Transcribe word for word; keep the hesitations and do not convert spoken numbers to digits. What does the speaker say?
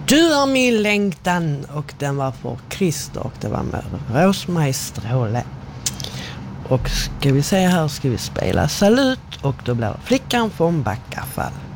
Du är min längtan, och den var för Christer och det var med Rosmarie Stråle. Och ska vi se här, ska vi spela Salut, och då blir det Flickan från Backafall.